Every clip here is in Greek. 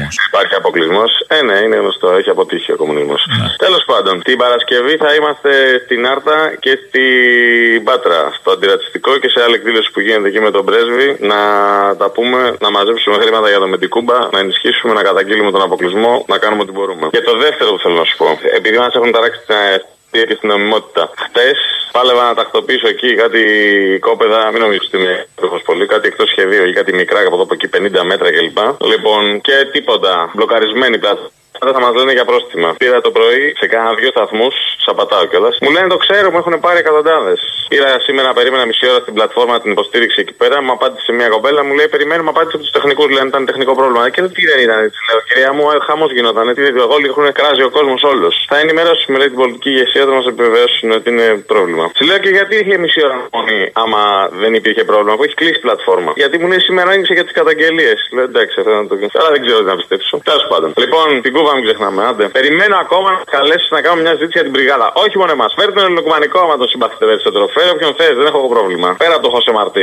κομμουνισμός. Υπάρχει αποκλεισμός. Ναι, είναι γνωστό. Έχει αποτύχει ο κομμουνισμός. Ναι. Τέλος πάντων, την Παρασκευή θα είμαστε στην Άρτα και στην Πάτρα, στο αντιρατσιστικό και σε άλλη εκδήλωση που γίνεται εκεί με τον πρέσβη. Να τα πούμε, να μαζέψουμε χρήματα για το Μεντικούμπα, να ενισχύσουμε, να καταγγείλουμε τον αποκλεισμό, να κάνουμε ό,τι μπορούμε. Και το δεύτερο που θέλω να σου πω, επειδή μας έχουν ταράξει και στην νομιμότητα. Χτες πάλευα να τακτοποιήσω εκεί κάτι κόπεδα, μην νομίζω ότι είναι πολύ, κάτι εκτός σχεδίου ή κάτι μικρά από εδώ από εκεί 50 μέτρα κλπ. Λοιπόν, και τίποτα, μπλοκαρισμένη πλατφόρμα. Δεν θα μας λένε για πρόστιμα. Πήρα το πρωί σε κάνα 2 σταθμούς, σαπατάω κιόλας. Μου λένε το ξέρω, μου έχουν πάρει εκατοντάδες. Πήρα σήμερα, περίμενα μισή ώρα στην πλατφόρμα την υποστήριξη εκεί πέρα. Μου απάντησε μια κοπέλα, μου λέει περιμένουμε απάντηση από τους τεχνικούς. Λένε ήταν τεχνικό πρόβλημα. Και τι δεν ήταν έτσι, λέω. Κυρία μου, χαμός γινόταν. Όλοι έχουν κράζει ο κόσμος όλος. Θα ενημερώσουμε, λέει, την πολιτική ηγεσία, θα μας επιβεβαιώσουν ότι είναι πρόβλημα. Τη λέω και γιατί είχε μισή ώρα μόνη, άμα δεν υπήρχε πρόβλημα, που έχει κλείσει πλατφόρμα. Γιατί μου λέει σήμερα άνοιξε για τις καταγγελίες. Λέω εντάξει, αυτό να το κάνω. Αλλά δεν ξέρω τι να πιστέψω. Τέλος πάντων. Λοιπόν, την Κούβα μην ξεχνάμε. Άντε. Περιμένω ακόμα να καλέσεις να κάνουμε μια συζήτηση για την μπριγάδα. Όχι μόνο εμάς. Φέρτε τον ελληνοκουμανικό άμα τον συμπαθείτε περισσότερο. Φέρε όποιον θες, δεν έχω εγώ πρόβλημα. Πέρα από το Χωσέ Μαρτί.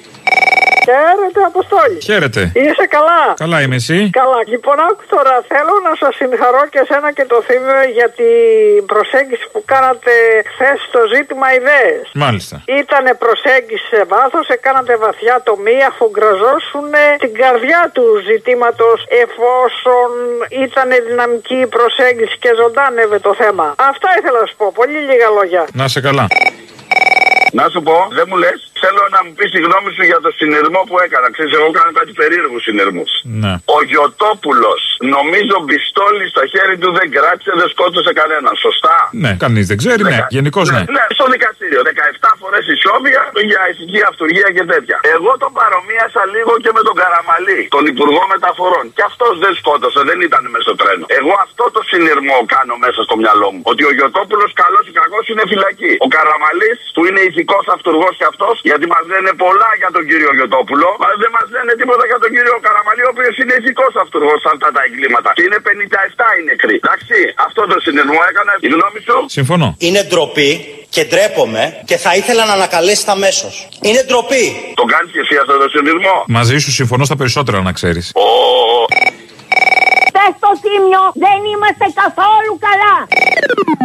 Χαίρετε, Αποστόλη. Χαίρετε. Είσαι καλά? Καλά είμαι, εσύ? Καλά. Λοιπόν, άκου τώρα. Θέλω να σας συγχαρώ και εσένα και το Θήμιο για την προσέγγιση που κάνατε χθες στο ζήτημα ιδέες. Μάλιστα. Ήτανε προσέγγιση σε βάθος, έκανατε βαθιά τομή, αφού γκραζώσουν την καρδιά του ζητήματος, εφόσον ήτανε δυναμική η προσέγγιση και ζωντάνευε το θέμα. Αυτά ήθελα να σου πω. Πολύ λίγα λόγια. Να σε καλά. Να σου πω, δεν μου λες, θέλω να μου πεις τη γνώμη σου για το συνειρμό που έκανα. Ξέρεις, εγώ κάνω κάτι περίεργους συνειρμούς. Ναι. Ο Γιωτόπουλος, νομίζω πιστόλι στο χέρι του δεν κράτησε, δεν σκότωσε κανέναν. Σωστά? Ναι, κανείς δεν ξέρει, ναι. Γενικώς ναι. Ναι, στο δικαστήριο. 17 φορές ισόβια για ηθική αυτουργία και τέτοια. Εγώ τον παρομοίασα λίγο και με τον Καραμαλή, τον Υπουργό Μεταφορών. Και αυτός δεν σκότωσε, δεν ήταν μέσα στο τρένο. Εγώ αυτό το συνειρμό κάνω μέσα στο μυαλό μου. Ότι ο Γιωτόπουλος, καλός ή κακός, είναι φυλακή. Ο Καραμαλής, που είναι ηθικός αυτουργός και αυτός, γιατί μας λένε πολλά για τον κύριο Γιωτόπουλο, αλλά δεν μας λένε τίποτα για τον κύριο Καραμαλή, ο οποίος είναι ηθικός αυτουργός σε αυτά τα εγκλήματα. Και είναι 57 οι νεκροί. Εντάξει, αυτό το συνειρμό έκανα. Η γνώμη σου? Συμφωνώ. Είναι ντροπή και ντρέπομαι και θα ήθελα να ανακαλέσετε αμέσως. Είναι ντροπή. Το κάνεις και εσύ αυτό το συνειρμό? Μαζί σου συμφωνώ στα περισσότερα, να ξέρεις. Πες στο Θήμιο, δεν είμαστε καθόλου καλά.